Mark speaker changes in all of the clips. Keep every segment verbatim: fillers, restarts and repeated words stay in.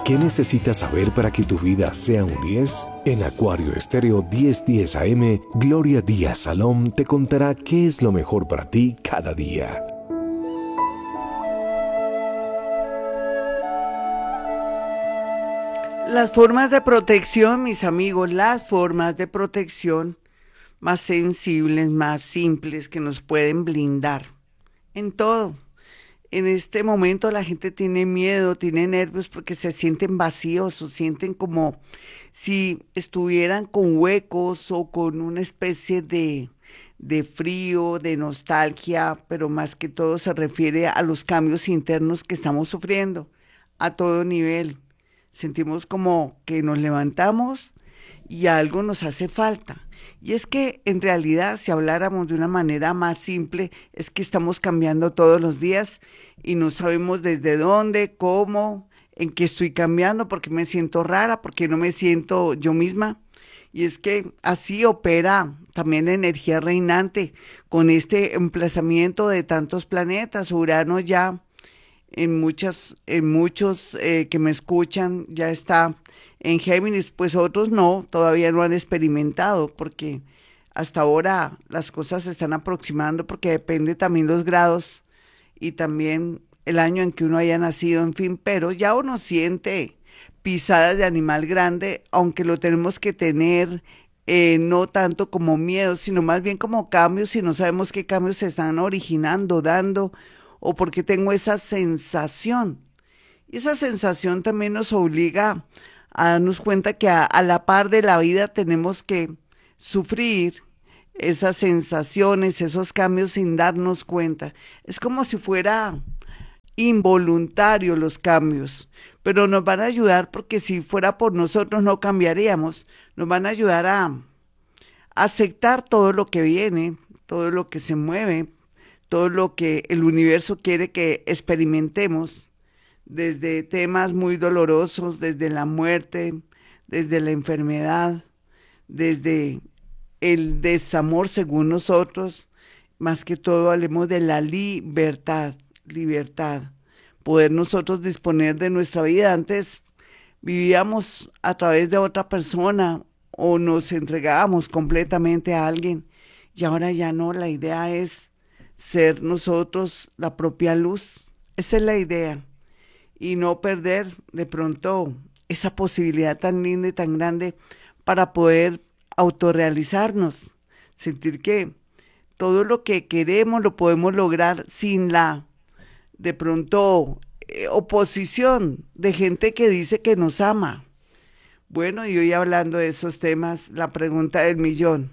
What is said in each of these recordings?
Speaker 1: ¿Qué necesitas saber para que tu vida sea un diez? En Acuario Estéreo diez diez A M, Gloria Díaz Salom te contará qué es lo mejor para ti cada día.
Speaker 2: Las formas de protección, mis amigos, las formas de protección más sensibles, más simples que nos pueden blindar en todo. En este momento la gente tiene miedo, tiene nervios porque se sienten vacíos o sienten como si estuvieran con huecos o con una especie de, de frío, de nostalgia, pero más que todo se refiere a los cambios internos que estamos sufriendo a todo nivel. Sentimos como que nos levantamos y algo nos hace falta. Y es que en realidad, si habláramos de una manera más simple, es que estamos cambiando todos los días y no sabemos desde dónde, cómo, en qué estoy cambiando, porque me siento rara, porque no me siento yo misma. Y es que así opera también la energía reinante con este emplazamiento de tantos planetas. Urano ya en muchas, en muchos eh, que me escuchan ya está en Géminis, pues otros no, todavía no han experimentado, porque hasta ahora las cosas se están aproximando, porque depende también los grados y también el año en que uno haya nacido, en fin, pero ya uno siente pisadas de animal grande, aunque lo tenemos que tener eh, no tanto como miedo, sino más bien como cambios, y no sabemos qué cambios se están originando, dando, o porque tengo esa sensación. Y esa sensación también nos obliga a darnos cuenta que a, a la par de la vida tenemos que sufrir esas sensaciones, esos cambios sin darnos cuenta. Es como si fuera involuntario los cambios, pero nos van a ayudar porque si fuera por nosotros no cambiaríamos. Nos van a ayudar a aceptar todo lo que viene, todo lo que se mueve, todo lo que el universo quiere que experimentemos, desde temas muy dolorosos, desde la muerte, desde la enfermedad, desde el desamor según nosotros, más que todo hablemos de la libertad, libertad, poder nosotros disponer de nuestra vida. Antes vivíamos a través de otra persona o nos entregábamos completamente a alguien y ahora ya no, la idea es ser nosotros la propia luz, esa es la idea y no perder de pronto esa posibilidad tan linda y tan grande para poder autorrealizarnos, sentir que todo lo que queremos lo podemos lograr sin la, de pronto, eh, oposición de gente que dice que nos ama. Bueno, y hoy hablando de esos temas, la pregunta del millón,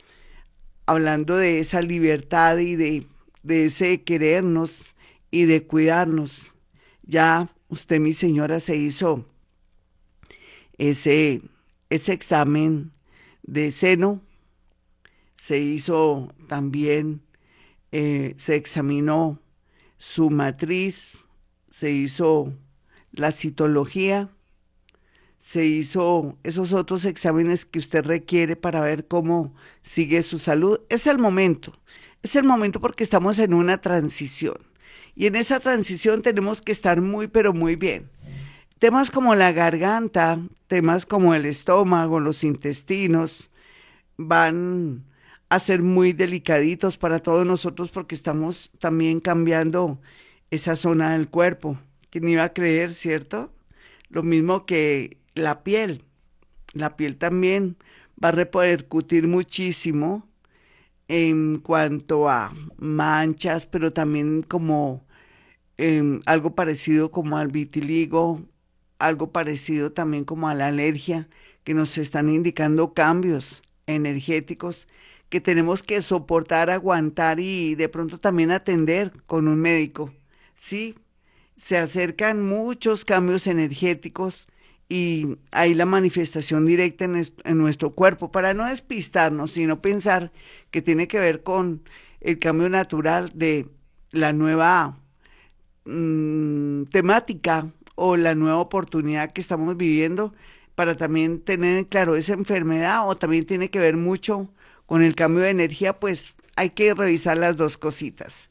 Speaker 2: hablando de esa libertad y de, de ese querernos y de cuidarnos. Ya usted, mi señora, se hizo ese, ese examen de seno, se hizo también, eh, se examinó su matriz, se hizo la citología, se hizo esos otros exámenes que usted requiere para ver cómo sigue su salud. Es el momento, es el momento porque estamos en una transición y en esa transición tenemos que estar muy, pero muy bien. Temas como la garganta, temas como el estómago, los intestinos, van a ser muy delicaditos para todos nosotros porque estamos también cambiando esa zona del cuerpo. ¿Quién iba a creer, cierto? Lo mismo que la piel. La piel también va a repercutir muchísimo en cuanto a manchas, pero también como eh, algo parecido como al vitiligo, algo parecido también como a la alergia, que nos están indicando cambios energéticos que tenemos que soportar, aguantar y de pronto también atender con un médico. Sí, se acercan muchos cambios energéticos y hay la manifestación directa en, est- en nuestro cuerpo para no despistarnos, sino pensar que tiene que ver con el cambio natural de la nueva mm, temática o la nueva oportunidad que estamos viviendo para también tener claro esa enfermedad o también tiene que ver mucho con el cambio de energía, pues hay que revisar las dos cositas.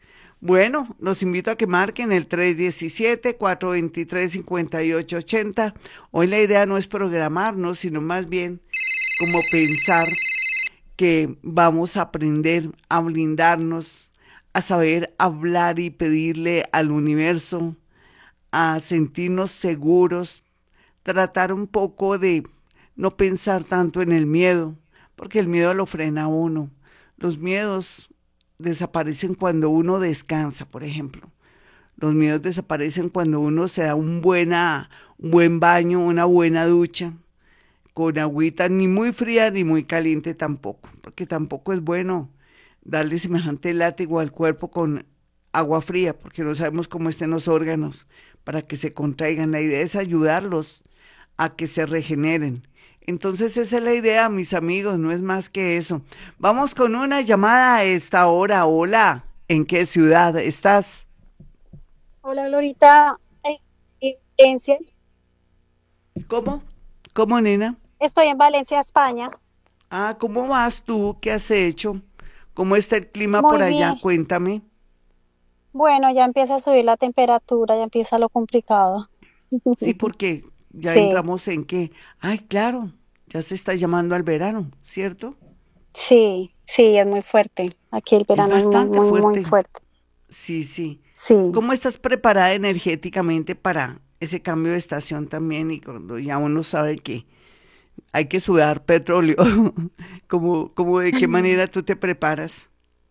Speaker 2: Bueno, los invito a que marquen el tres uno siete, cuatro dos tres, cinco ocho ocho cero. Hoy la idea no es programarnos, sino más bien como pensar que vamos a aprender a blindarnos, a saber hablar y pedirle al universo, a sentirnos seguros, tratar un poco de no pensar tanto en el miedo, porque el miedo lo frena a uno. Los miedos desaparecen cuando uno descansa, por ejemplo. Los miedos desaparecen cuando uno se da un, buena, un buen baño, una buena ducha, con agüita ni muy fría ni muy caliente tampoco, porque tampoco es bueno darle semejante látigo al cuerpo con agua fría, porque no sabemos cómo estén los órganos para que se contraigan. La idea es ayudarlos a que se regeneren. Entonces esa es la idea, mis amigos, no es más que eso. Vamos con una llamada a esta hora. Hola, ¿en qué ciudad estás?
Speaker 3: Hola, Glorita. Eh, en Valencia.
Speaker 2: ¿Cómo? ¿Cómo, nena?
Speaker 3: Estoy en Valencia, España.
Speaker 2: Ah, ¿cómo vas tú? ¿Qué has hecho? ¿Cómo está el clima por
Speaker 3: Muy
Speaker 2: allá?
Speaker 3: bien.
Speaker 2: Cuéntame.
Speaker 3: Bueno, ya empieza a subir la temperatura, ya empieza lo complicado.
Speaker 2: Sí, porque ya
Speaker 3: Sí,
Speaker 2: entramos en que, ay, claro, ya se está llamando al verano, ¿cierto?
Speaker 3: sí, sí, es muy fuerte. Aquí el
Speaker 2: Es
Speaker 3: verano es muy,
Speaker 2: bastante
Speaker 3: muy, muy
Speaker 2: fuerte.
Speaker 3: fuerte.
Speaker 2: Sí, sí.
Speaker 3: Sí.
Speaker 2: ¿Cómo estás preparada energéticamente para ese cambio de estación también? Y cuando ya uno sabe que hay que sudar petróleo, ¿cómo, cómo de qué manera tú te preparas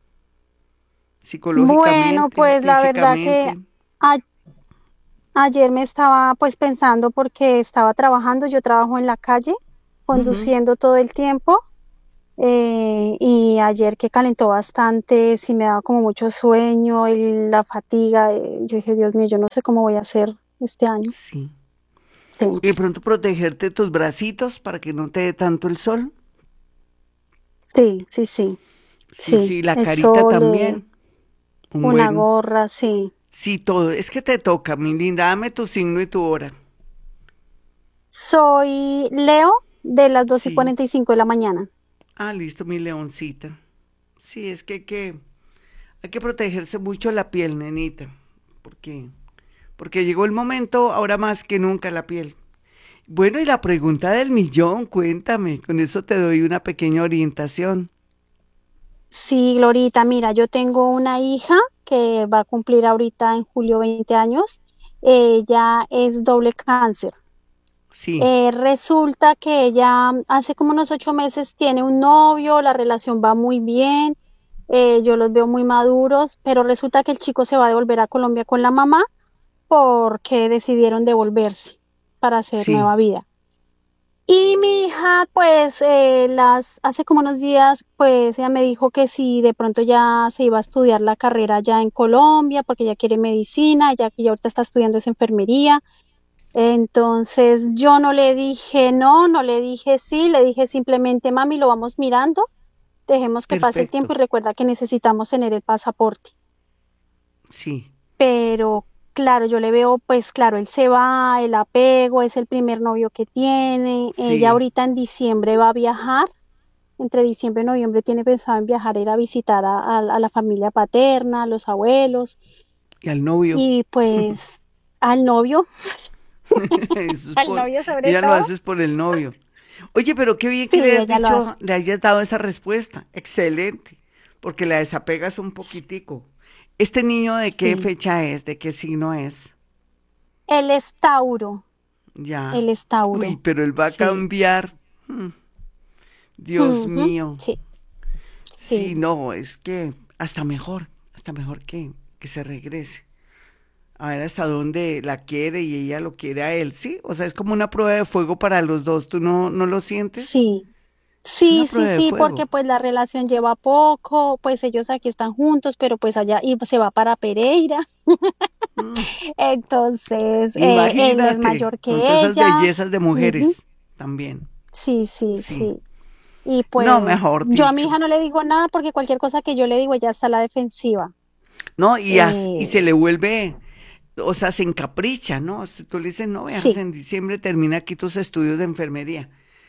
Speaker 3: Bueno,
Speaker 2: psicológicamente,
Speaker 3: pues la verdad que
Speaker 2: físicamente?
Speaker 3: a- ayer me estaba pues pensando porque estaba trabajando, yo trabajo en la calle,
Speaker 2: Ujú.
Speaker 3: conduciendo todo el tiempo. Eh, y ayer que calentó bastante, sí me daba como mucho sueño y la fatiga. Eh, yo dije, Dios mío, yo no sé cómo voy a hacer este año.
Speaker 2: Sí.
Speaker 3: Sí,
Speaker 2: Y de pronto protegerte tus bracitos para que no te dé tanto el sol.
Speaker 3: sí, sí, sí,
Speaker 2: Sí,
Speaker 3: sí.
Speaker 2: sí, la
Speaker 3: El
Speaker 2: carita
Speaker 3: sol, eh,
Speaker 2: también. Un
Speaker 3: una
Speaker 2: buen,
Speaker 3: gorra, sí.
Speaker 2: sí, todo. Es que te toca, mi linda. Dame tu signo y tu hora.
Speaker 3: Soy Leo de las dos y
Speaker 2: Sí.
Speaker 3: cuarenta y cinco de la mañana.
Speaker 2: Ah, listo, mi leoncita. Sí, es que hay que, hay que protegerse mucho la piel, nenita. Porque, porque llegó el momento, ahora más que nunca, la piel. Bueno, y la pregunta del millón, cuéntame. Con eso te doy una pequeña orientación.
Speaker 3: Sí, Glorita, mira, yo tengo una hija que va a cumplir ahorita en julio veinte años. Ella es doble cáncer.
Speaker 2: Sí,
Speaker 3: Eh, resulta que ella hace como unos ocho meses tiene un novio, la relación va muy bien, eh, yo los veo muy maduros, pero resulta que el chico se va a devolver a Colombia con la mamá porque decidieron devolverse para hacer
Speaker 2: sí.
Speaker 3: nueva vida. Y mi hija, pues, eh, las, hace como unos días, pues, ella me dijo que si de pronto ya se iba a estudiar la carrera ya en Colombia, porque ella quiere medicina, ya que ya ahorita está estudiando esa enfermería. Entonces yo no le dije no, no le dije sí, le dije simplemente, mami, lo vamos mirando, dejemos que pase el
Speaker 2: Perfecto.
Speaker 3: tiempo y recuerda que necesitamos tener el pasaporte.
Speaker 2: Sí,
Speaker 3: Pero claro, yo le veo, pues claro, él se va, el apego, es el primer novio que tiene, ella
Speaker 2: sí.
Speaker 3: ahorita en diciembre va a viajar, entre diciembre y noviembre tiene pensado en viajar, ir a visitar a, a- a la familia paterna, a los abuelos
Speaker 2: Y al novio.
Speaker 3: y pues al novio,
Speaker 2: Eso es
Speaker 3: al
Speaker 2: por,
Speaker 3: novio sobre
Speaker 2: ella lo
Speaker 3: todo.
Speaker 2: haces por el novio. Oye, pero qué bien que le
Speaker 3: Sí,
Speaker 2: has
Speaker 3: ella lo hace.
Speaker 2: dicho, le hayas dado esa respuesta. Excelente. Porque la desapegas un poquitico. ¿Este niño de qué
Speaker 3: Sí,
Speaker 2: fecha es? ¿De qué signo es?
Speaker 3: él es Tauro,
Speaker 2: Ya.
Speaker 3: él es
Speaker 2: Uy,
Speaker 3: Tauro,
Speaker 2: pero él va a
Speaker 3: sí.
Speaker 2: cambiar. Mm, Dios
Speaker 3: Ujú,
Speaker 2: mío.
Speaker 3: sí,
Speaker 2: Sí,
Speaker 3: sí,
Speaker 2: no, es que hasta mejor, hasta mejor que, que se regrese. A ver hasta dónde la quiere y ella lo quiere a él, ¿sí? O sea, es como una prueba de fuego para los dos. ¿Tú no, no lo sientes?
Speaker 3: sí.
Speaker 2: Es una
Speaker 3: Sí, sí,
Speaker 2: prueba de
Speaker 3: sí, porque
Speaker 2: fuego.
Speaker 3: pues la relación lleva poco, pues ellos aquí están juntos, pero pues allá y se va para Pereira.
Speaker 2: Mm,
Speaker 3: Entonces, eh, él es
Speaker 2: Imagínate,
Speaker 3: mayor
Speaker 2: con todas
Speaker 3: que
Speaker 2: esas
Speaker 3: ella.
Speaker 2: bellezas de
Speaker 3: Ujú,
Speaker 2: mujeres también.
Speaker 3: sí, sí,
Speaker 2: Sí.
Speaker 3: sí. Y
Speaker 2: No,
Speaker 3: pues
Speaker 2: mejor
Speaker 3: yo a mi
Speaker 2: dicho.
Speaker 3: hija no le digo nada porque cualquier cosa que yo le digo ella está a la defensiva.
Speaker 2: No, y, as- y se
Speaker 3: Eh,
Speaker 2: le vuelve, o sea, se encapricha, ¿no? Si tú le dices, no, viajas
Speaker 3: sí,
Speaker 2: en diciembre, termina aquí tus estudios de enfermería.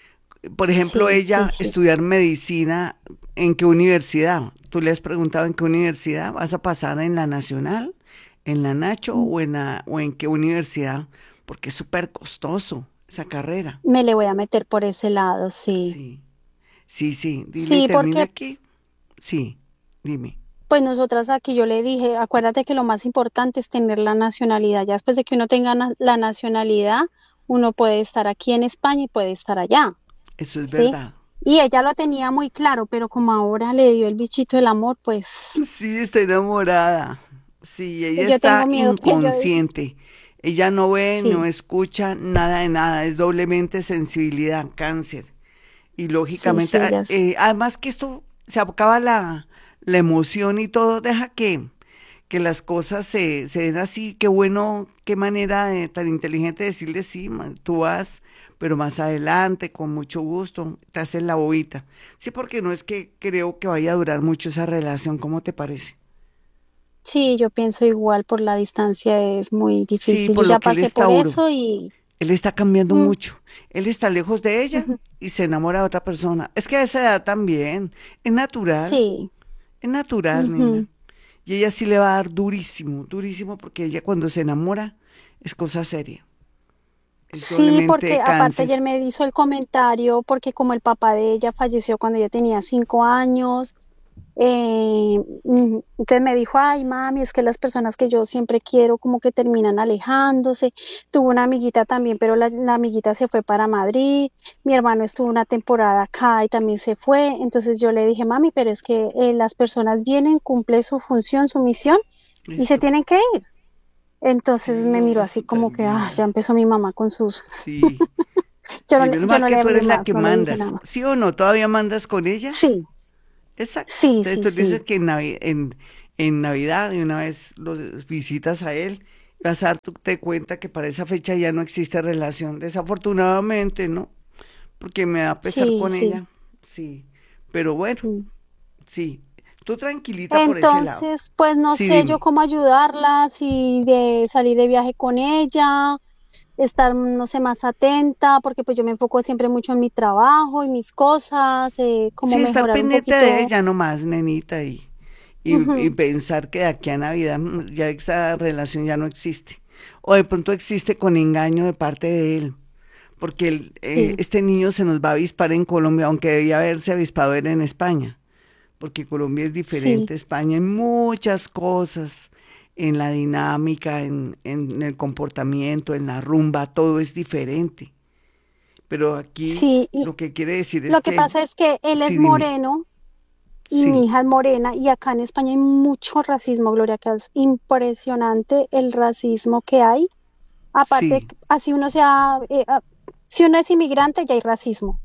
Speaker 2: Por ejemplo,
Speaker 3: Sí, sí,
Speaker 2: ella
Speaker 3: sí.
Speaker 2: estudiar medicina, ¿en qué universidad? ¿Tú le has preguntado en qué universidad vas a pasar, en la Nacional, en la Nacho
Speaker 3: Mm,
Speaker 2: o en la, o en qué universidad? Porque es súper costoso esa carrera.
Speaker 3: Me le voy a meter por ese lado, sí.
Speaker 2: Sí, sí, sí. Dile,
Speaker 3: Sí,
Speaker 2: termina
Speaker 3: porque
Speaker 2: aquí. Sí, dime.
Speaker 3: pues nosotras aquí yo le dije, acuérdate que lo más importante es tener la nacionalidad. Ya después de que uno tenga na- la nacionalidad, uno puede estar aquí en España y puede estar allá,
Speaker 2: Eso es
Speaker 3: ¿sí?
Speaker 2: verdad.
Speaker 3: Y ella lo tenía muy claro, pero como ahora le dio el bichito del amor, pues
Speaker 2: Sí, está enamorada. Sí, ella
Speaker 3: yo
Speaker 2: está
Speaker 3: tengo miedo que yo,
Speaker 2: inconsciente. Ella no ve, no
Speaker 3: sí,
Speaker 2: escucha nada de nada. Es doblemente sensibilidad, cáncer. Y
Speaker 3: sí,
Speaker 2: lógicamente,
Speaker 3: sí,
Speaker 2: a-
Speaker 3: ella es,
Speaker 2: eh, además que esto se acaba la, la emoción y todo, deja que, que las cosas se, se den así. Qué bueno, qué manera de- tan inteligente decirle sí, ma, tú vas, pero más adelante, con mucho gusto, te haces la bobita. Sí, porque no es que creo que vaya a durar mucho esa relación, ¿cómo te parece?
Speaker 3: sí, yo pienso igual por la distancia es muy
Speaker 2: Sí,
Speaker 3: difícil. Yo
Speaker 2: por
Speaker 3: ya
Speaker 2: lo que él
Speaker 3: pasé
Speaker 2: está
Speaker 3: por
Speaker 2: duro.
Speaker 3: eso y
Speaker 2: Él está cambiando
Speaker 3: mm,
Speaker 2: mucho. Él está lejos de ella
Speaker 3: ujú,
Speaker 2: y se enamora de otra persona. Es que a esa edad también es natural.
Speaker 3: sí,
Speaker 2: Es natural, nena.
Speaker 3: ujú.
Speaker 2: Y ella sí le va a dar durísimo, durísimo, porque ella cuando se enamora es cosa seria. Es
Speaker 3: Sí,
Speaker 2: doblemente
Speaker 3: porque aparte
Speaker 2: cáncer.
Speaker 3: ayer me hizo el comentario, porque como el papá de ella falleció cuando ella tenía cinco años, eh, mm, entonces me dijo, ay mami, es que las personas que yo siempre quiero como que terminan alejándose. Tuvo una amiguita también, pero la, la amiguita se fue para Madrid. Mi hermano estuvo una temporada acá y también se fue. Entonces yo le dije, mami, pero es que eh, las personas vienen, cumplen su función, su misión y se
Speaker 2: Eso.
Speaker 3: tienen que ir. Entonces
Speaker 2: Sí,
Speaker 3: me miró
Speaker 2: no,
Speaker 3: así como
Speaker 2: tan
Speaker 3: que, ah,
Speaker 2: linda.
Speaker 3: ya empezó mi mamá con sus...
Speaker 2: Sí.
Speaker 3: Yo no,
Speaker 2: Sí,
Speaker 3: le-
Speaker 2: menos
Speaker 3: yo
Speaker 2: mal
Speaker 3: no
Speaker 2: que
Speaker 3: le
Speaker 2: tú
Speaker 3: hablé
Speaker 2: eres la
Speaker 3: más,
Speaker 2: que
Speaker 3: no le dije
Speaker 2: mandas.
Speaker 3: nada más.
Speaker 2: ¿Sí o no? ¿Todavía mandas con ella?
Speaker 3: Sí,
Speaker 2: Exacto.
Speaker 3: sí,
Speaker 2: Entonces
Speaker 3: sí,
Speaker 2: tú dices
Speaker 3: sí,
Speaker 2: que en, Navi- en, en Navidad de una vez lo visitas a él, vas a darte cuenta que para esa fecha ya no existe relación. Desafortunadamente, ¿no? Porque me da pesar
Speaker 3: sí,
Speaker 2: con
Speaker 3: sí.
Speaker 2: ella. Sí. Pero bueno,
Speaker 3: Mm.
Speaker 2: sí. Tú tranquilita por ese lado.
Speaker 3: Entonces, pues no
Speaker 2: Sí,
Speaker 3: sé yo
Speaker 2: dime.
Speaker 3: cómo ayudarla, si de salir de viaje con ella, estar, no sé, más atenta, porque pues yo me enfoco siempre mucho en mi trabajo y mis cosas, eh, cómo
Speaker 2: Sí, estar
Speaker 3: mejorar un
Speaker 2: pendiente de
Speaker 3: poquito.
Speaker 2: ella nomás, nenita, y, y, y
Speaker 3: Ujú,
Speaker 2: pensar que de aquí a Navidad mm, ya esta relación ya no existe. O de pronto existe con engaño de parte de él, porque el, eh,
Speaker 3: sí,
Speaker 2: este niño se nos va a avispar en Colombia, aunque debía haberse avispado él en España, porque Colombia es
Speaker 3: sí,
Speaker 2: diferente a España en muchas cosas, en la dinámica, en, en el comportamiento, en la rumba, todo es diferente. Pero aquí
Speaker 3: sí. Y
Speaker 2: lo que quiere decir es
Speaker 3: lo que
Speaker 2: que,
Speaker 3: pasa es que él
Speaker 2: sí,
Speaker 3: es
Speaker 2: dime,
Speaker 3: moreno y mi
Speaker 2: sí,
Speaker 3: hija es morena y acá en España hay mucho racismo, Gloria, que es impresionante el racismo que hay. Aparte,
Speaker 2: sí.
Speaker 3: así uno sea, eh, ah, si uno es inmigrante, ya hay racismo.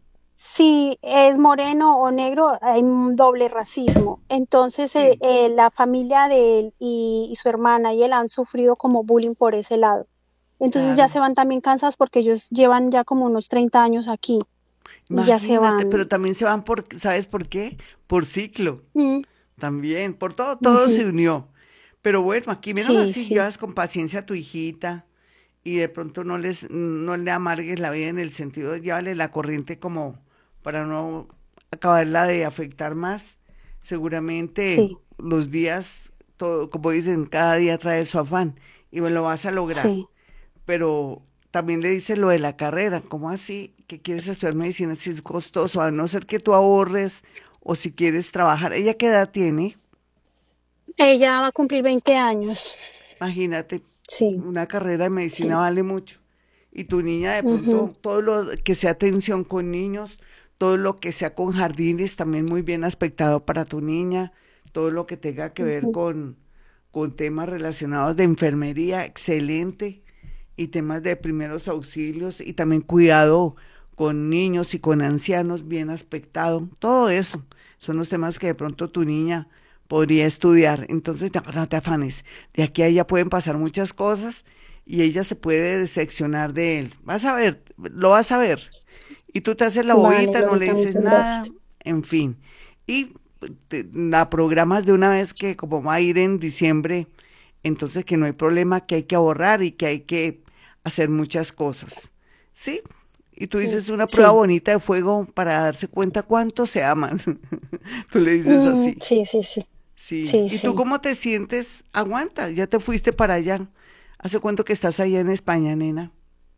Speaker 3: Si es moreno o negro, hay un doble racismo. Entonces, eh,
Speaker 2: Sí,
Speaker 3: eh, la familia de él y, y su hermana y él han sufrido como bullying por ese lado. Entonces ya
Speaker 2: claro.
Speaker 3: se van también cansados porque ellos llevan ya como unos treinta años aquí y ya se
Speaker 2: Imagínate,
Speaker 3: van.
Speaker 2: pero también se van por, ¿sabes por qué? Por ciclo,
Speaker 3: Mm,
Speaker 2: también, por todo, todo
Speaker 3: ujú.
Speaker 2: se unió. Pero bueno, aquí menos mal
Speaker 3: Sí,
Speaker 2: si
Speaker 3: sí,
Speaker 2: llevas con paciencia a tu hijita y de pronto no les, no le amargues la vida en el sentido de llévale la corriente como para no acabarla de afectar más. Seguramente
Speaker 3: sí,
Speaker 2: los días, todo, como dicen, cada día trae su afán y lo vas a lograr.
Speaker 3: sí.
Speaker 2: Pero también le dice lo de la carrera, ¿cómo así? ¿Que quieres estudiar medicina si es costoso? A no ser que tú ahorres o si quieres trabajar. ¿Ella qué edad tiene?
Speaker 3: Ella va a cumplir veinte años.
Speaker 2: Imagínate,
Speaker 3: Sí,
Speaker 2: una carrera de medicina
Speaker 3: sí.
Speaker 2: vale mucho. Y tu niña de
Speaker 3: Ujú,
Speaker 2: pronto, todo lo que sea atención con niños, todo lo que sea con jardines, también muy bien aspectado para tu niña, todo lo que tenga que ver
Speaker 3: ujú.
Speaker 2: con, con temas relacionados de enfermería, excelente, y temas de primeros auxilios y también cuidado con niños y con ancianos, bien aspectado, todo eso son los temas que de pronto tu niña podría estudiar. Entonces, no, no te afanes, de aquí a allá pueden pasar muchas cosas y ella se puede decepcionar de él. Vas a ver, lo vas a ver. Y tú te haces la
Speaker 3: Vale,
Speaker 2: bobita, no le
Speaker 3: Glorita,
Speaker 2: dices
Speaker 3: muchas
Speaker 2: nada,
Speaker 3: gracias.
Speaker 2: en fin. Y te- la programas de una vez que como va a ir en diciembre, entonces que no hay problema, que hay que ahorrar y que hay que hacer muchas cosas. ¿Sí? Y tú
Speaker 3: sí,
Speaker 2: dices una prueba
Speaker 3: sí.
Speaker 2: bonita de fuego para darse cuenta cuánto se aman. Tú le dices
Speaker 3: Mm,
Speaker 2: así.
Speaker 3: sí, sí, sí,
Speaker 2: Sí.
Speaker 3: sí,
Speaker 2: ¿Y tú
Speaker 3: sí.
Speaker 2: cómo te sientes? Aguanta, ya te fuiste para allá. ¿Hace cuánto que estás allá en España, nena?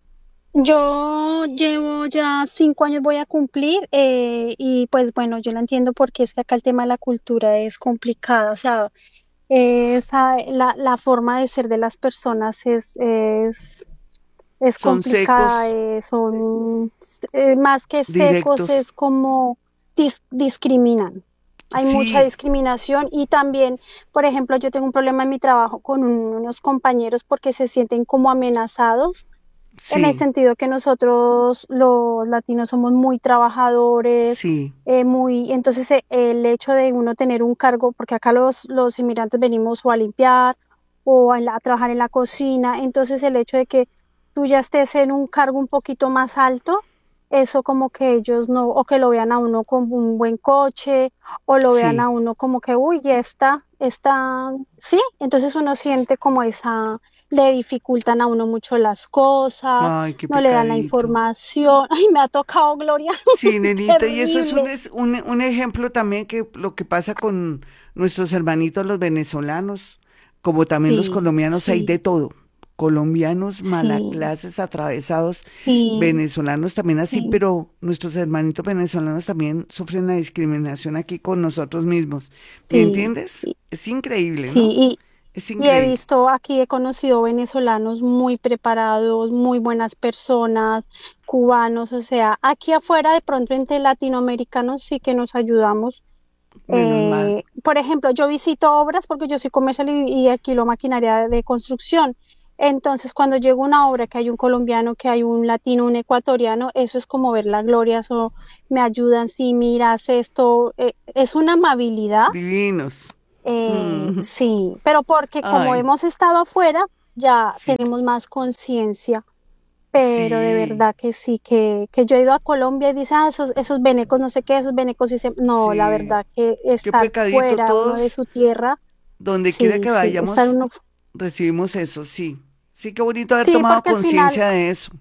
Speaker 3: Yo llevo ya cinco años, voy a cumplir, eh, y pues bueno, yo la entiendo porque es que acá el tema de la cultura es complicado, o sea, esa, la, la forma de ser de las personas es, es, es
Speaker 2: Son
Speaker 3: complicada,
Speaker 2: secos,
Speaker 3: eh, son eh, más que secos,
Speaker 2: directos.
Speaker 3: es como dis- discriminan. Hay mucha
Speaker 2: Sí,
Speaker 3: discriminación y también, por ejemplo, yo tengo un problema en mi trabajo con un- unos compañeros porque se sienten como amenazados en el
Speaker 2: sí,
Speaker 3: sentido que nosotros los latinos somos muy trabajadores,
Speaker 2: sí,
Speaker 3: eh, muy, entonces eh, el hecho de uno tener un cargo, porque acá los, los inmigrantes venimos o a limpiar o a, la- a trabajar en la cocina, entonces el hecho de que tú ya estés en un cargo un poquito más alto, eso como que ellos no, o que lo vean a uno con un buen coche, o lo vean
Speaker 2: sí.
Speaker 3: a uno como que, uy, ya está, está, sí, entonces uno siente como esa, le dificultan a uno mucho las cosas,
Speaker 2: Ay, qué
Speaker 3: no le dan la
Speaker 2: pecadito.
Speaker 3: información. Ay, me ha tocado, Gloria,
Speaker 2: Sí, nenita, y eso es un,
Speaker 3: terrible.
Speaker 2: es- un, un ejemplo también que lo que pasa con nuestros hermanitos los venezolanos, como también los
Speaker 3: Sí,
Speaker 2: colombianos, hay de
Speaker 3: sí,
Speaker 2: todo. Colombianos
Speaker 3: sí,
Speaker 2: malaclases, atravesados,
Speaker 3: sí,
Speaker 2: venezolanos también así,
Speaker 3: sí,
Speaker 2: pero nuestros hermanitos venezolanos también sufren la discriminación aquí con nosotros mismos. ¿Me
Speaker 3: sí,
Speaker 2: entiendes?
Speaker 3: sí,
Speaker 2: Es increíble, ¿no?
Speaker 3: sí.
Speaker 2: Es
Speaker 3: Y, y he
Speaker 2: increíble.
Speaker 3: visto aquí, he conocido venezolanos muy preparados, muy buenas personas, cubanos, o sea, aquí afuera de pronto entre latinoamericanos sí que nos ayudamos.
Speaker 2: Menos mal.
Speaker 3: Eh, por ejemplo, yo visito obras porque yo soy comercial y, y alquilo maquinaria de construcción. Entonces, cuando llega una obra que hay un colombiano, que hay un latino, un ecuatoriano, eso es como ver la gloria, eso me ayudan, sí, miras esto, eh, es una amabilidad,
Speaker 2: Divinos.
Speaker 3: eh,
Speaker 2: Mm,
Speaker 3: sí, pero porque como
Speaker 2: ay,
Speaker 3: hemos estado afuera, ya
Speaker 2: sí,
Speaker 3: tenemos más conciencia, pero de
Speaker 2: sí,
Speaker 3: verdad que sí, que, que yo he ido a Colombia y dice, ah, esos, esos venecos, no sé qué, esos venecos, y se... no, la
Speaker 2: sí.
Speaker 3: verdad que
Speaker 2: Qué
Speaker 3: estar
Speaker 2: pecadito.
Speaker 3: fuera uno de
Speaker 2: Todos,
Speaker 3: su tierra,
Speaker 2: donde quiera
Speaker 3: sí,
Speaker 2: que
Speaker 3: sí, estar
Speaker 2: vayamos,
Speaker 3: uno,
Speaker 2: recibimos eso, sí. Sí, qué bonito haber
Speaker 3: sí,
Speaker 2: tomado
Speaker 3: porque al final,
Speaker 2: conciencia de eso.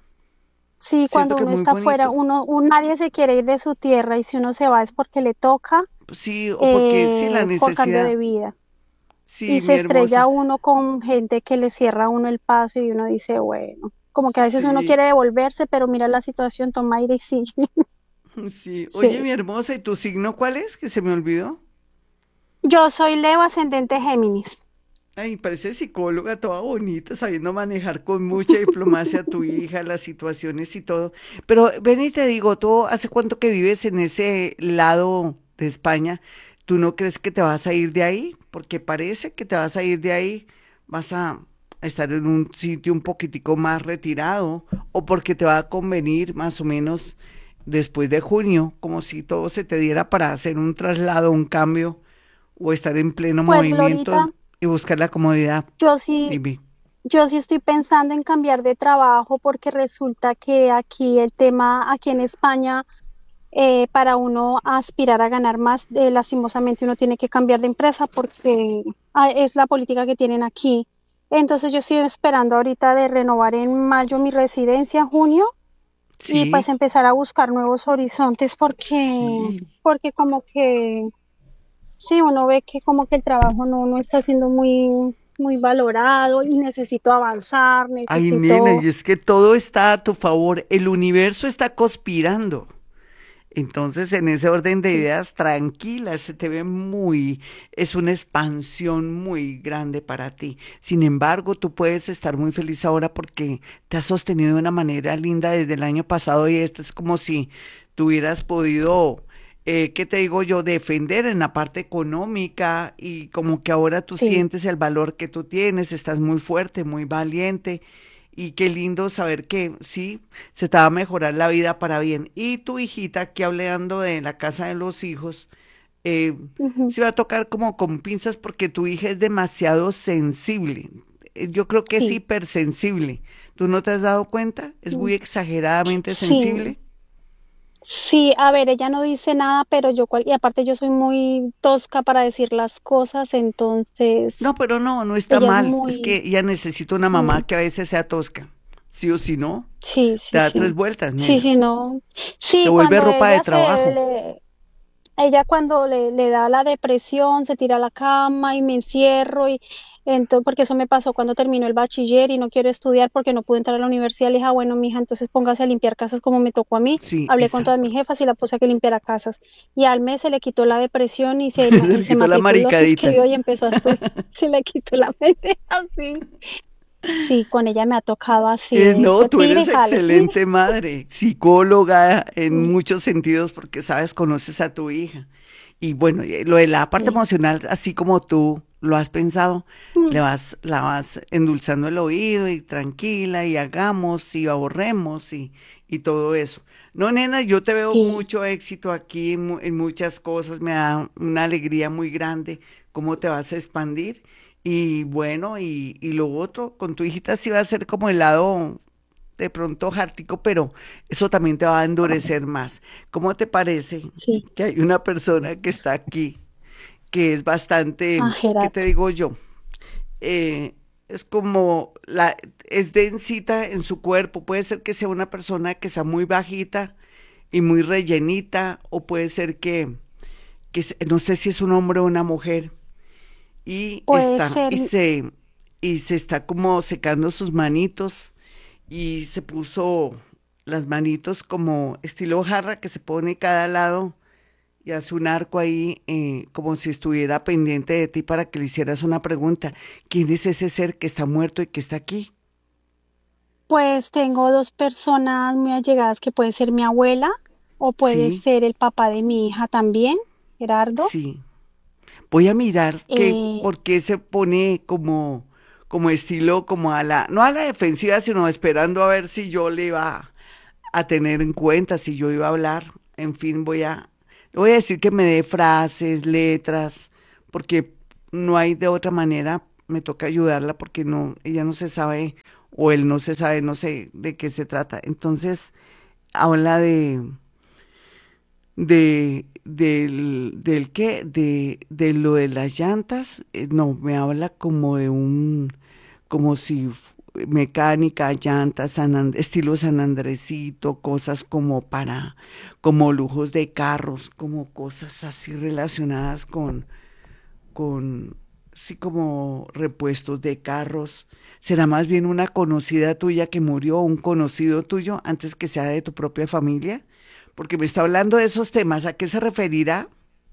Speaker 3: sí,
Speaker 2: Cierto
Speaker 3: cuando
Speaker 2: que
Speaker 3: uno
Speaker 2: muy
Speaker 3: está fuera,
Speaker 2: bonito.
Speaker 3: uno, un, nadie se quiere ir de su tierra y si uno se va es porque le toca,
Speaker 2: Sí, o porque sí, la
Speaker 3: eh, por cambio
Speaker 2: necesidad.
Speaker 3: de vida. Y
Speaker 2: Sí,
Speaker 3: se
Speaker 2: mi
Speaker 3: estrella
Speaker 2: hermosa.
Speaker 3: uno con gente que le cierra a uno el paso y uno dice, bueno, como que a veces uno
Speaker 2: Sí,
Speaker 3: quiere devolverse, pero mira la situación, toma aire y sigue.
Speaker 2: sí. Oye,
Speaker 3: Sí.
Speaker 2: mi hermosa, ¿y tu signo cuál es? Que se me olvidó.
Speaker 3: Yo soy Leo ascendente Géminis.
Speaker 2: Ay, parece psicóloga, toda bonita, sabiendo manejar con mucha diplomacia a tu hija, las situaciones y todo. Pero ven y te digo, ¿tú hace cuánto que vives en ese lado de España? ¿Tú no crees que te vas a ir de ahí? Porque parece que te vas a ir de ahí, vas a estar en un sitio un poquitico más retirado, o porque te va a convenir más o menos después de junio, como si todo se te diera para hacer un traslado, un cambio, o estar en pleno
Speaker 3: Pues
Speaker 2: movimiento
Speaker 3: Glorita,
Speaker 2: y buscar la comodidad.
Speaker 3: yo sí,
Speaker 2: Dime.
Speaker 3: yo sí estoy pensando en cambiar de trabajo porque resulta que aquí el tema, aquí en España, eh, para uno aspirar a ganar más, eh, lastimosamente uno tiene que cambiar de empresa porque ah, es la política que tienen aquí. Entonces yo estoy esperando ahorita de renovar en mayo mi residencia, junio, y pues
Speaker 2: Sí,
Speaker 3: empezar a buscar nuevos horizontes porque,
Speaker 2: sí.
Speaker 3: porque como que sí, uno ve que como que el trabajo no, no está siendo muy, muy valorado y necesito avanzar,
Speaker 2: Ay, nena,
Speaker 3: necesito,
Speaker 2: y es que todo está a tu favor. El universo está conspirando. Entonces, en ese orden de
Speaker 3: sí,
Speaker 2: ideas, tranquila, se te ve muy, es una expansión muy grande para ti. Sin embargo, tú puedes estar muy feliz ahora porque te has sostenido de una manera linda desde el año pasado y esto es como si tuvieras podido, eh, ¿qué te digo yo?, defender en la parte económica y como que ahora tú
Speaker 3: sí,
Speaker 2: sientes el valor que tú tienes, estás muy fuerte, muy valiente. Y qué lindo saber que sí, se te va a mejorar la vida para bien. Y tu hijita, aquí hablando de la casa de los hijos, eh,
Speaker 3: ujú,
Speaker 2: se va a tocar como con pinzas porque tu hija es demasiado sensible. Eh, Yo creo que es
Speaker 3: sí,
Speaker 2: hipersensible. ¿Tú no te has dado cuenta? Es
Speaker 3: mm,
Speaker 2: muy exageradamente
Speaker 3: sí,
Speaker 2: sensible.
Speaker 3: sí, a ver, ella no dice nada, pero yo, cual- y aparte yo soy muy tosca para decir las cosas, entonces
Speaker 2: No, pero no, no está
Speaker 3: ella es
Speaker 2: mal. Es que
Speaker 3: muy,
Speaker 2: ella necesita una mamá
Speaker 3: mm,
Speaker 2: que a veces sea tosca. sí o sí no,
Speaker 3: Sí,
Speaker 2: te
Speaker 3: sí,
Speaker 2: da tres
Speaker 3: sí.
Speaker 2: vueltas,
Speaker 3: Sí,
Speaker 2: nena,
Speaker 3: sí, no.
Speaker 2: te
Speaker 3: Sí,
Speaker 2: vuelve
Speaker 3: cuando
Speaker 2: ropa de
Speaker 3: ella se
Speaker 2: trabajo.
Speaker 3: le, ella cuando le, le da la depresión, se tira a la cama y me encierro y entonces, porque eso me pasó cuando terminó el bachiller y no quiero estudiar porque no pude entrar a la universidad. Le dije, ah, bueno, mija, entonces póngase a limpiar casas como me tocó a mí.
Speaker 2: Sí,
Speaker 3: Hablé con todas mis
Speaker 2: exacto.
Speaker 3: jefas y la puse a que limpiara casas. Y al mes se le quitó la depresión y se, ma-
Speaker 2: Se
Speaker 3: y
Speaker 2: le
Speaker 3: se
Speaker 2: quitó la
Speaker 3: matriculó, se
Speaker 2: maricadita.
Speaker 3: inscribió y empezó a estudiar. Se le quitó la mente así. Sí, con ella me ha tocado así,
Speaker 2: Eh,
Speaker 3: de
Speaker 2: no,
Speaker 3: co-
Speaker 2: tú
Speaker 3: tire y
Speaker 2: eres
Speaker 3: jale, tire.
Speaker 2: excelente madre, psicóloga en muchos sentidos porque sabes, conoces a tu hija. Y bueno, y lo de la parte
Speaker 3: Sí.
Speaker 2: emocional, así como tú lo has pensado, le
Speaker 3: Mm,
Speaker 2: vas, la vas endulzando el oído y tranquila y hagamos y ahorremos y, y todo eso. No, nena, yo te veo
Speaker 3: sí,
Speaker 2: mucho éxito aquí en, mu- en muchas cosas, me da una alegría muy grande cómo te vas a expandir. Y bueno, y, y lo otro, con tu hijita sí va a ser como el lado de pronto jártico, pero eso también te va a endurecer más. ¿Cómo te parece
Speaker 3: sí.
Speaker 2: que hay una persona que está aquí, que es
Speaker 3: Ah,
Speaker 2: bastante, ¿qué te
Speaker 3: Gerardo.
Speaker 2: digo yo? Eh, es como la, es densita en su cuerpo. Puede ser que sea una persona que sea muy bajita y muy rellenita, o puede ser que, que se- no sé si es un hombre o una mujer, y
Speaker 3: Puede
Speaker 2: está,
Speaker 3: ser,
Speaker 2: y se, y se está como secando sus manitos y se puso las manitos como estilo jarra que se pone cada lado y hace un arco ahí eh, como si estuviera pendiente de ti para que le hicieras una pregunta. ¿Quién es ese ser que está muerto y que está aquí?
Speaker 3: pues tengo dos personas muy allegadas que puede ser mi abuela o puede
Speaker 2: Sí,
Speaker 3: ser el papá de mi hija también, Gerardo.
Speaker 2: sí. Voy a mirar que
Speaker 3: Eh,
Speaker 2: por qué se pone como, como estilo, como a la, no a la defensiva, sino esperando a ver si yo le iba a tener en cuenta, si yo iba a hablar. En fin, voy a, voy a decir que me dé frases, letras, porque no hay de otra manera, me toca ayudarla porque no, ella no se sabe, o él no se sabe, no sé de qué se trata. Entonces, habla de, de, del, del qué, de, de lo de las llantas, eh, no, me habla como de un, como si f- mecánica, llantas, San And- estilo San Andresito, cosas como para, como lujos de carros, como cosas así relacionadas con, con, sí, como repuestos de carros. ¿Será más bien una conocida tuya que murió, un conocido tuyo, antes que sea de tu propia familia? Porque me está hablando de esos temas, ¿a qué se referirá?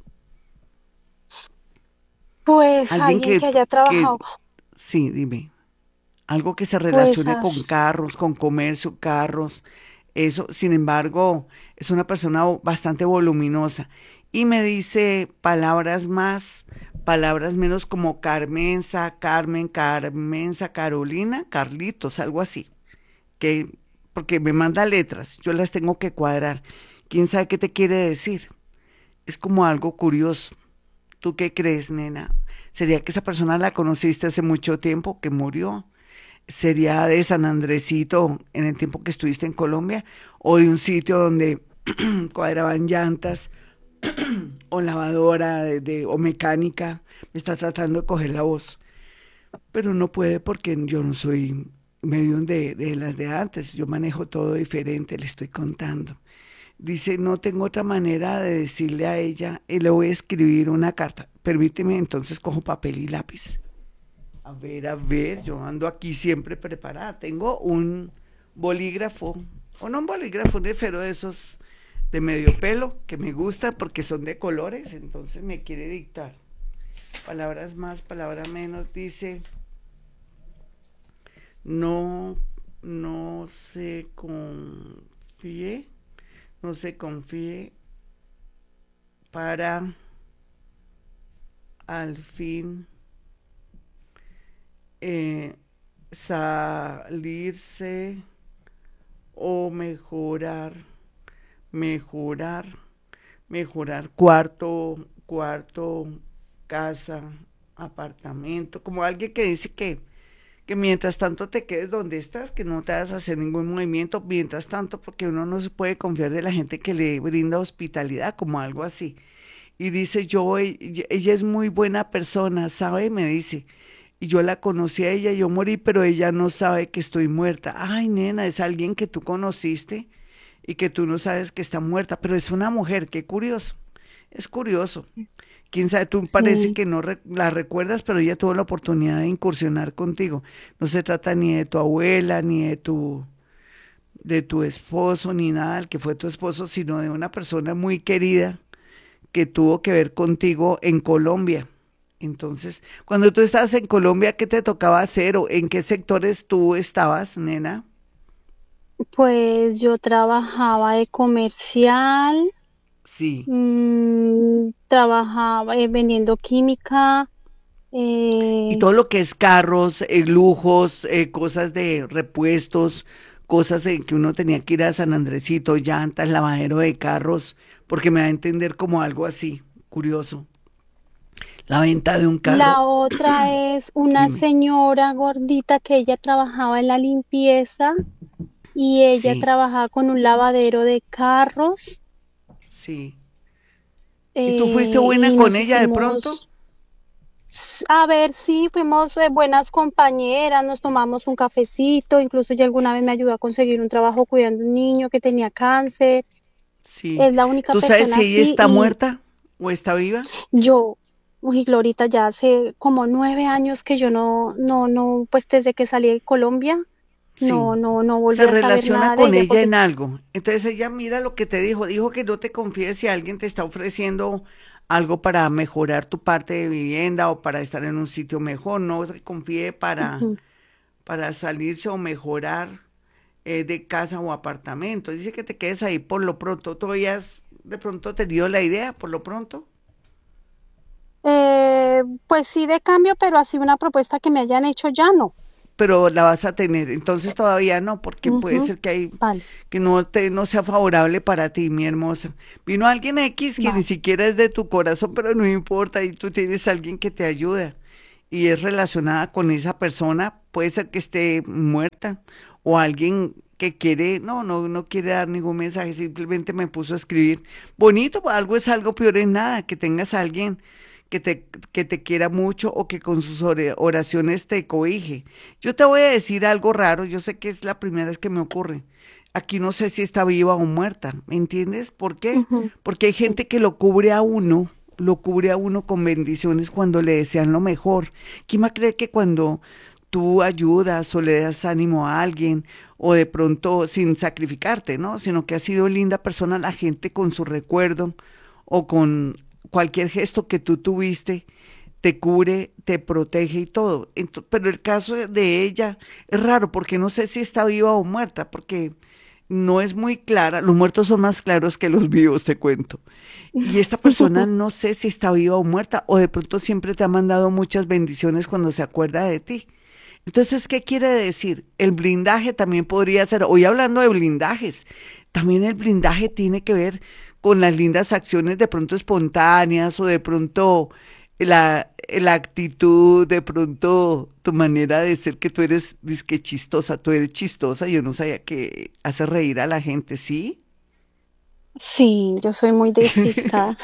Speaker 3: pues
Speaker 2: Alguien
Speaker 3: alguien
Speaker 2: que,
Speaker 3: que haya
Speaker 2: que,
Speaker 3: trabajado,
Speaker 2: sí, dime. Algo que se
Speaker 3: pues
Speaker 2: relacione con
Speaker 3: as-
Speaker 2: carros, con comercio, carros. Eso, sin embargo, es una persona o- bastante voluminosa. Y me dice palabras más, palabras menos como Carmenza, Carmen, Carmenza, Carolina, Carlitos, algo así. Que, porque me manda letras, yo las tengo que cuadrar. ¿Quién sabe qué te quiere decir? Es como algo curioso. ¿Tú qué crees, nena? ¿Sería que esa persona la conociste hace mucho tiempo, que murió? ¿Sería de San Andresito en el tiempo que estuviste en Colombia? ¿O de un sitio donde cuadraban llantas o lavadora de, de- o mecánica? Me está tratando de coger la voz, pero no puede porque yo no soy medium de, de las de antes. Yo manejo todo diferente, le estoy contando. Dice, no tengo otra manera de decirle a ella y le voy a escribir una carta. Permíteme, entonces cojo papel y lápiz. A ver, a ver, yo ando aquí siempre preparada. Tengo un bolígrafo, o no un bolígrafo, un esfero de esos de medio pelo que me gusta porque son de colores, entonces me quiere dictar. Palabras más, palabras menos, dice, no, no se confíe, no se confíe para al fin eh, salirse o mejorar, mejorar, mejorar cuarto, cuarto, casa, apartamento, como alguien que dice que, que mientras tanto te quedes donde estás, que no te vas a hacer ningún movimiento, mientras tanto, porque uno no se puede confiar de la gente que le brinda hospitalidad, como algo así. Y dice, yo, ella, ella es muy buena persona, ¿sabe? Me dice, y yo la conocí a ella, yo morí, pero ella no sabe que estoy muerta. Ay, nena, es alguien que tú conociste y que tú no sabes que está muerta, pero es una mujer, qué curioso, es curioso. Quién sabe, tú parece
Speaker 3: Sí,
Speaker 2: que no re- la recuerdas, pero ella tuvo la oportunidad de incursionar contigo. No se trata ni de tu abuela, ni de tu, de tu esposo, ni nada, el que fue tu esposo, sino de una persona muy querida que tuvo que ver contigo en Colombia. Entonces, cuando tú estabas en Colombia, ¿qué te tocaba hacer o en qué sectores tú estabas, nena?
Speaker 3: pues yo trabajaba de comercial,
Speaker 2: Sí.
Speaker 3: mm, trabajaba eh, vendiendo química,
Speaker 2: Y
Speaker 3: eh,
Speaker 2: todo lo que es carros, eh, lujos, eh, cosas de repuestos, cosas en que uno tenía que ir a San Andresito, llantas, lavadero de carros, porque me da a entender como algo así, curioso. La venta de un
Speaker 3: la
Speaker 2: carro,
Speaker 3: otra es una
Speaker 2: dime.
Speaker 3: señora gordita que ella trabajaba en la limpieza y ella
Speaker 2: Sí,
Speaker 3: trabajaba con un lavadero de carros,
Speaker 2: sí. ¿Y tú fuiste
Speaker 3: eh,
Speaker 2: buena
Speaker 3: y
Speaker 2: con
Speaker 3: nos
Speaker 2: ella de pronto?
Speaker 3: hicimos, s- a ver, sí, fuimos eh, buenas compañeras, nos tomamos un cafecito, incluso ella alguna vez me ayudó a conseguir un trabajo cuidando a un niño que tenía cáncer,
Speaker 2: Sí.
Speaker 3: es la única
Speaker 2: ¿Tú sabes
Speaker 3: persona
Speaker 2: si ella
Speaker 3: así
Speaker 2: está
Speaker 3: y
Speaker 2: muerta o está viva?
Speaker 3: yo, uy, Glorita, ya hace como nueve años que yo no, no, no, pues desde que salí de Colombia,
Speaker 2: Sí.
Speaker 3: no, no, no
Speaker 2: Se
Speaker 3: volví a saber
Speaker 2: relaciona
Speaker 3: nada de
Speaker 2: con
Speaker 3: ella
Speaker 2: ella
Speaker 3: porque,
Speaker 2: en algo. Entonces ella mira lo que te dijo. Dijo que no te confíes si alguien te está ofreciendo algo para mejorar tu parte de vivienda o para estar en un sitio mejor. No te confíe para,
Speaker 3: ujú.
Speaker 2: para salirse o mejorar eh, de casa o apartamento. Dice que te quedes ahí por lo pronto. ¿Tú habías de pronto tenido la idea por lo pronto?
Speaker 3: Eh, pues sí de cambio, pero así una propuesta que me hayan hecho ya no.
Speaker 2: Pero la vas a tener. Entonces todavía no, porque puede
Speaker 3: Ujú.
Speaker 2: ser que hay
Speaker 3: Vale,
Speaker 2: que no te no sea favorable para ti, mi hermosa. Vino alguien X que ni
Speaker 3: vale.
Speaker 2: siquiera es de tu corazón, pero no importa, y tú tienes a alguien que te ayuda y es relacionada con esa persona, puede ser que esté muerta o alguien que quiere, no, no, no quiere dar ningún mensaje, simplemente me puso a escribir. Bonito, pues, algo es algo, peor es nada, que tengas a alguien que te, que te quiera mucho o que con sus ore- oraciones te cobije. Yo te voy a decir algo raro, yo sé que es la primera vez que me ocurre. Aquí no sé si está viva o muerta, ¿me entiendes? ¿Por qué?
Speaker 3: Ujú.
Speaker 2: Porque hay
Speaker 3: Sí,
Speaker 2: gente que lo cubre a uno, lo cubre a uno con bendiciones cuando le desean lo mejor. ¿Quién va a creer que cuando tú ayudas o le das ánimo a alguien o de pronto sin sacrificarte, ¿no? Sino que has sido linda persona, la gente con su recuerdo o con cualquier gesto que tú tuviste, te cubre, te protege y todo. Ento- pero el caso de ella es raro porque no sé si está viva o muerta, porque no es muy clara. Los muertos son más claros que los vivos, te cuento. Y esta persona no sé si está viva o muerta, o de pronto siempre te ha mandado muchas bendiciones cuando se acuerda de ti. Entonces, ¿qué quiere decir? El blindaje también podría ser, hoy hablando de blindajes, también el blindaje tiene que ver con las lindas acciones de pronto espontáneas o de pronto la, la actitud, de pronto tu manera de ser que tú eres disque chistosa, tú eres chistosa, yo no sabía que hace reír a la gente, ¿sí?
Speaker 3: sí, yo soy muy despistada.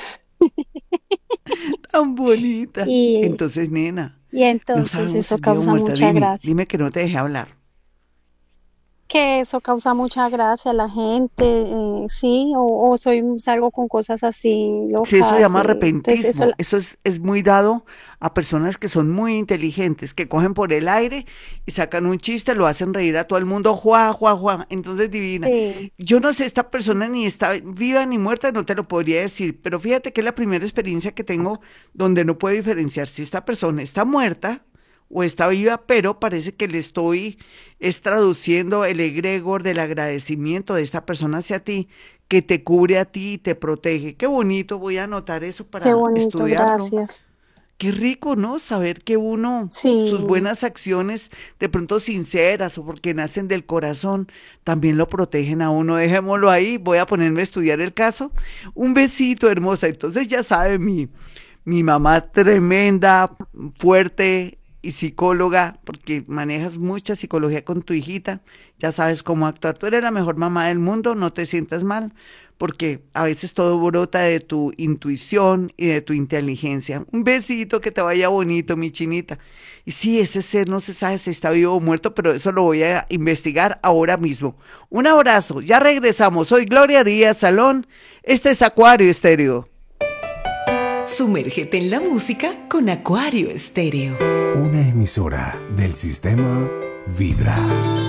Speaker 2: Tan bonita.
Speaker 3: Y,
Speaker 2: Entonces, nena,
Speaker 3: y
Speaker 2: no
Speaker 3: entonces
Speaker 2: sabemos si
Speaker 3: eso
Speaker 2: es viva o
Speaker 3: causa
Speaker 2: muerta.
Speaker 3: mucha
Speaker 2: Dime,
Speaker 3: gracia.
Speaker 2: dime que no te dejé hablar.
Speaker 3: Que eso causa mucha gracia a la gente, eh, sí, o, o soy, salgo con cosas así
Speaker 2: Sí, eso se
Speaker 3: locas.
Speaker 2: llama
Speaker 3: Eh, entonces eso,
Speaker 2: repentismo.
Speaker 3: la-
Speaker 2: Eso es, es muy dado a personas que son muy inteligentes, que cogen por el aire y sacan un chiste, lo hacen reír a todo el mundo, juá, juá, juá. Entonces, divina.
Speaker 3: sí,
Speaker 2: Yo no sé, esta persona ni está viva ni muerta, no te lo podría decir, pero fíjate que es la primera experiencia que tengo donde no puedo diferenciar si esta persona está muerta o está viva, pero parece que le estoy es traduciendo el egregor del agradecimiento de esta persona hacia ti, que te cubre a ti y te protege. Qué bonito, voy a anotar eso
Speaker 3: qué
Speaker 2: para
Speaker 3: bonito,
Speaker 2: estudiarlo.
Speaker 3: gracias.
Speaker 2: Qué rico, ¿no? Saber que uno, sus
Speaker 3: Sí,
Speaker 2: buenas acciones, de pronto sinceras o porque nacen del corazón, también lo protegen a uno. Dejémoslo ahí, voy a ponerme a estudiar el caso. Un besito, hermosa. Entonces ya sabe, mi, mi mamá tremenda, fuerte, y psicóloga, porque manejas mucha psicología con tu hijita, ya sabes cómo actuar. Tú eres la mejor mamá del mundo, no te sientas mal, porque a veces todo brota de tu intuición y de tu inteligencia. Un besito, que te vaya bonito, mi chinita. Y sí, ese ser no se sabe si está vivo o muerto, pero eso lo voy a investigar ahora mismo. Un abrazo, ya regresamos. Soy Gloria Díaz Salón, este es Acuario Estéreo.
Speaker 4: Sumérgete en la música con Acuario Estéreo.
Speaker 1: Una emisora del sistema Vibra.